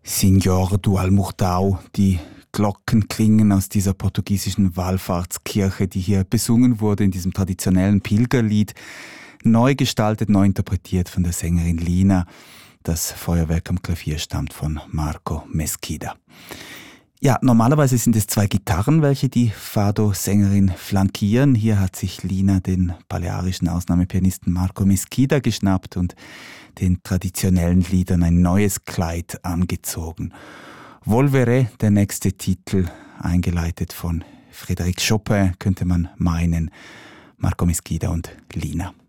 Signor do Almurtao, die Glocken klingen aus dieser portugiesischen Wallfahrtskirche, die hier besungen wurde in diesem traditionellen Pilgerlied, neu gestaltet, neu interpretiert von der Sängerin Lina. Das Feuerwerk am Klavier stammt von Marco Mesquida. Ja, normalerweise sind es 2 Gitarren, welche die Fado-Sängerin flankieren. Hier hat sich Lina den balearischen Ausnahmepianisten Marco Mesquida geschnappt und den traditionellen Liedern ein neues Kleid angezogen. Volveré, der nächste Titel, eingeleitet von Frédéric Chopin, könnte man meinen. Marco Mesquida und Lina.